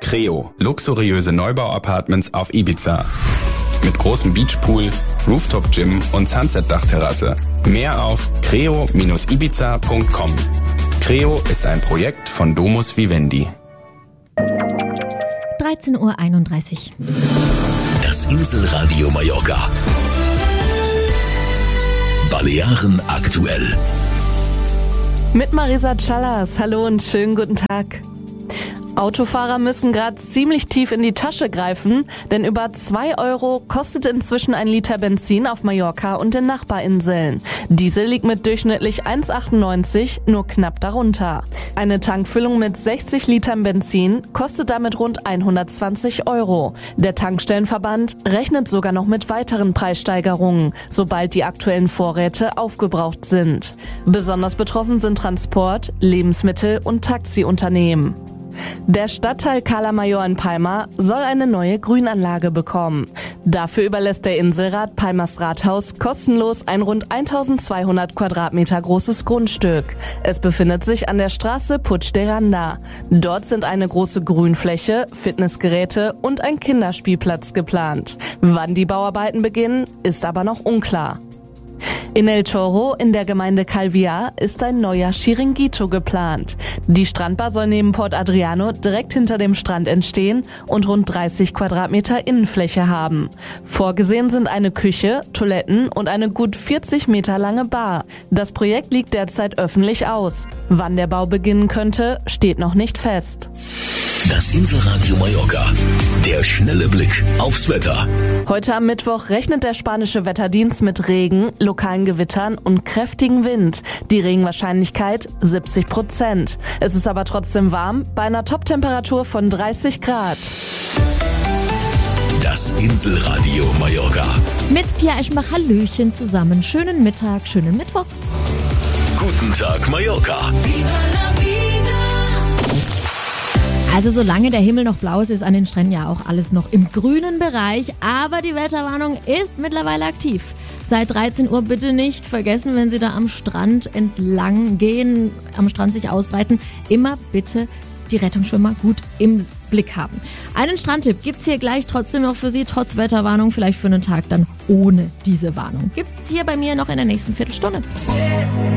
Creo, luxuriöse Neubau-Apartments auf Ibiza. Mit großem Beachpool, Rooftop-Gym und Sunset-Dachterrasse. Mehr auf creo-ibiza.com. Creo ist ein Projekt von Domus Vivendi. 13:31 Uhr. Das Inselradio Mallorca. Balearen aktuell. Mit Marisa Callas. Hallo und schönen guten Tag. Autofahrer müssen gerade ziemlich tief in die Tasche greifen, denn über 2 Euro kostet inzwischen ein Liter Benzin auf Mallorca und den Nachbarinseln. Diesel liegt mit durchschnittlich 1,98 nur knapp darunter. Eine Tankfüllung mit 60 Litern Benzin kostet damit rund 120 Euro. Der Tankstellenverband rechnet sogar noch mit weiteren Preissteigerungen, sobald die aktuellen Vorräte aufgebraucht sind. Besonders betroffen sind Transport, Lebensmittel und Taxiunternehmen. Der Stadtteil Cala Mayor in Palma soll eine neue Grünanlage bekommen. Dafür überlässt der Inselrat Palmas Rathaus kostenlos ein rund 1200 Quadratmeter großes Grundstück. Es befindet sich an der Straße Puig de Randa. Dort sind eine große Grünfläche, Fitnessgeräte und ein Kinderspielplatz geplant. Wann die Bauarbeiten beginnen, ist aber noch unklar. In El Toro in der Gemeinde Calviá ist ein neuer Chiringuito geplant. Die Strandbar soll neben Port Adriano direkt hinter dem Strand entstehen und rund 30 Quadratmeter Innenfläche haben. Vorgesehen sind eine Küche, Toiletten und eine gut 40 Meter lange Bar. Das Projekt liegt derzeit öffentlich aus. Wann der Bau beginnen könnte, steht noch nicht fest. Das Inselradio Mallorca. Der schnelle Blick aufs Wetter. Heute am Mittwoch rechnet der spanische Wetterdienst mit Regen, lokalen Gewittern und kräftigem Wind. Die Regenwahrscheinlichkeit 70%. Es ist aber trotzdem warm, bei einer Toptemperatur von 30 Grad. Das Inselradio Mallorca. Mit Pia Eschenbach, Hallöchen zusammen. Schönen Mittag, schönen Mittwoch. Guten Tag Mallorca. Also solange der Himmel noch blau ist, ist an den Stränden ja auch alles noch im grünen Bereich. Aber die Wetterwarnung ist mittlerweile aktiv. Seit 13 Uhr bitte nicht vergessen, wenn Sie da am Strand entlang gehen, am Strand sich ausbreiten, immer bitte die Rettungsschwimmer gut im Blick haben. Einen Strandtipp gibt's hier gleich trotzdem noch für Sie, trotz Wetterwarnung, vielleicht für einen Tag dann ohne diese Warnung. Gibt's hier bei mir noch in der nächsten Viertelstunde.